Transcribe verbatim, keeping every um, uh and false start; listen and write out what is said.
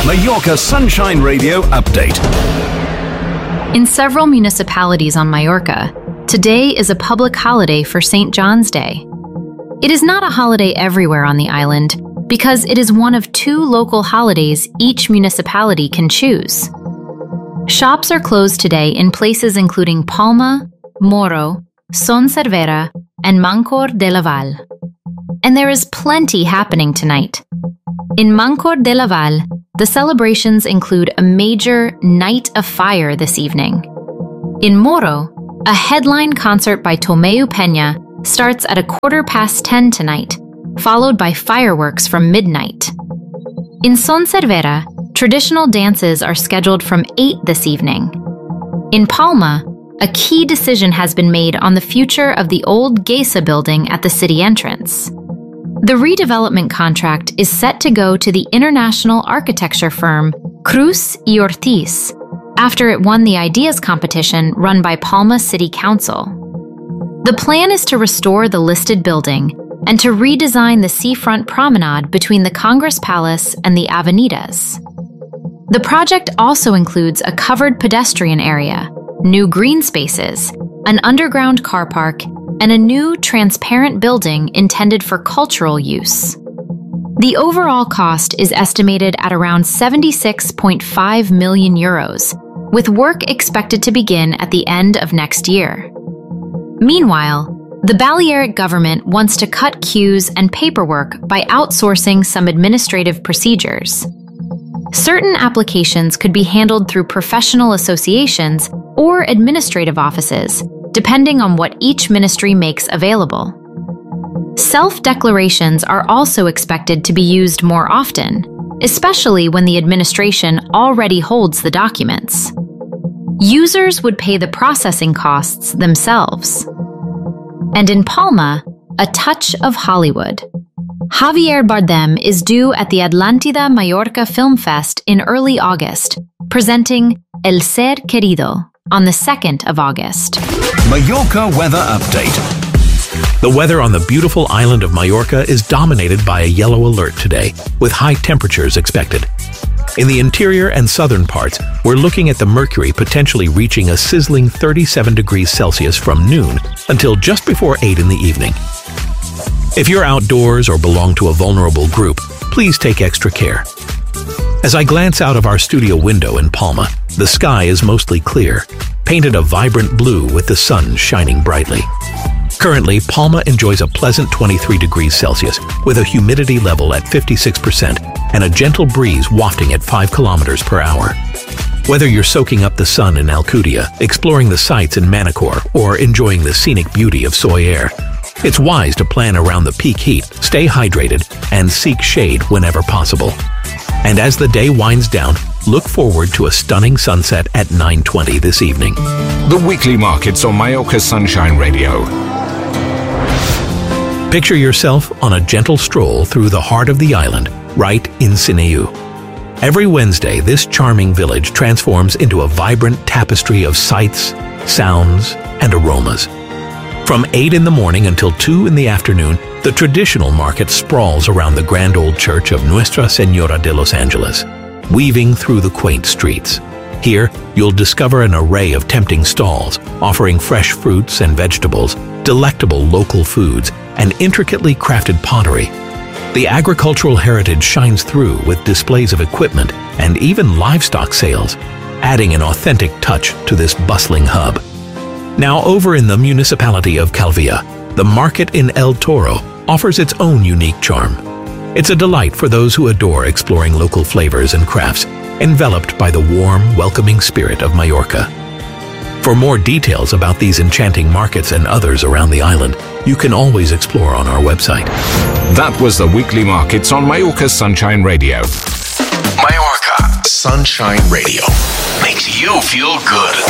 Mallorca Sunshine Radio update. In several municipalities on Mallorca, today is a public holiday for Saint John's Day. It is not a holiday everywhere on the island because it is one of two local holidays each municipality can choose. Shops are closed today in places including Palma, Moro, Son Servera, and Mancor de Laval. And there is plenty happening tonight. In Mancor de Laval, the celebrations include a major Night of Fire this evening. In Moro, a headline concert by Tomeu Peña starts at a quarter past ten tonight, followed by fireworks from midnight. In Son Servera, traditional dances are scheduled from eight this evening. In Palma, a key decision has been made on the future of the old Geisa building at the city entrance. The redevelopment contract is set to go to the international architecture firm Cruz y Ortiz after it won the ideas competition run by Palma City Council. The plan is to restore the listed building and to redesign the seafront promenade between the Congress Palace and the Avenidas. The project also includes a covered pedestrian area, new green spaces, an underground car park, and a new transparent building intended for cultural use. The overall cost is estimated at around seventy-six point five million euros, with work expected to begin at the end of next year. Meanwhile, the Balearic government wants to cut queues and paperwork by outsourcing some administrative procedures. Certain applications could be handled through professional associations or administrative offices, depending on what each ministry makes available. Self-declarations are also expected to be used more often, especially when the administration already holds the documents. Users would pay the processing costs themselves. And in Palma, a touch of Hollywood. Javier Bardem is due at the Atlántida Mallorca Film Fest in early August, presenting El Ser Querido on the second of August. Mallorca weather update. The weather on the beautiful island of Mallorca is dominated by a yellow alert today, with high temperatures expected. In the interior and southern parts, we're looking at the mercury potentially reaching a sizzling thirty-seven degrees Celsius from noon until just before eight in the evening. If you're outdoors or belong to a vulnerable group, please take extra care. As I glance out of our studio window in Palma, the sky is mostly clear, painted a vibrant blue with the sun shining brightly. Currently, Palma enjoys a pleasant twenty-three degrees Celsius with a humidity level at fifty-six percent and a gentle breeze wafting at five kilometers per hour. Whether you're soaking up the sun in Alcudia, exploring the sights in Manacor, or enjoying the scenic beauty of Soller, it's wise to plan around the peak heat, stay hydrated, and seek shade whenever possible. And as the day winds down, look forward to a stunning sunset at nine twenty this evening. The weekly markets on Mallorca Sunshine Radio. Picture yourself on a gentle stroll through the heart of the island, right in Sineu. Every Wednesday, this charming village transforms into a vibrant tapestry of sights, sounds, and aromas. From eight in the morning until two in the afternoon, the traditional market sprawls around the grand old church of Nuestra Señora de los Angeles, weaving through the quaint streets. Here, you'll discover an array of tempting stalls, offering fresh fruits and vegetables, delectable local foods, and intricately crafted pottery. The agricultural heritage shines through with displays of equipment and even livestock sales, adding an authentic touch to this bustling hub. Now over in the municipality of Calvia, the market in El Toro offers its own unique charm. It's a delight for those who adore exploring local flavors and crafts, enveloped by the warm, welcoming spirit of Mallorca. For more details about these enchanting markets and others around the island, you can always explore on our website. That was the weekly markets on Mallorca Sunshine Radio. Mallorca Sunshine Radio makes you feel good.